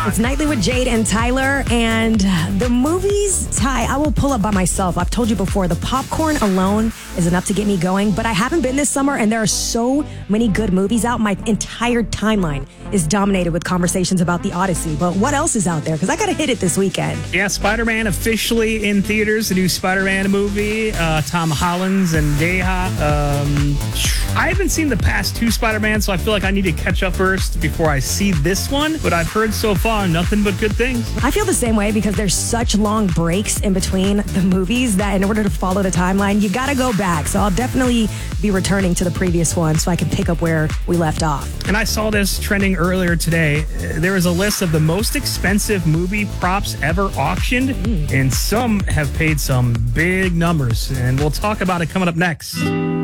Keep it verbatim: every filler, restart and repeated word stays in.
It's Nightly with Jade and Tyler, and the movies, Ty, I will pull up by myself. I've told you before, the popcorn alone is enough to get me going, but I haven't been this summer, and there are so many good movies out. My entire timeline is dominated with conversations about The Odyssey, but what else is out there? Because I got to hit it this weekend. Yeah, Spider-Man officially in theaters, the new Spider-Man movie, uh, Tom Holland's and Zendaya. Um, I haven't seen the past two Spider-Man, so I feel like I need to catch up first before I see this one, but I've heard so far nothing but good things. I feel the same way because there's such long breaks in between the movies that in order to follow the timeline, you got to go back. So I'll definitely be returning to the previous one so I can pick up where we left off. And I saw this trending earlier today. There was a list of the most expensive movie props ever auctioned, mm. and some have paid some big numbers, and we'll talk about it coming up next.